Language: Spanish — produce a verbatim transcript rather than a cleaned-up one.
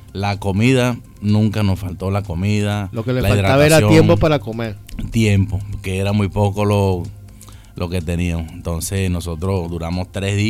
La comida, nunca nos faltó la comida. Lo que le la faltaba era tiempo para comer. Tiempo, que era muy poco lo, lo que teníamos. Entonces nosotros duramos tres días.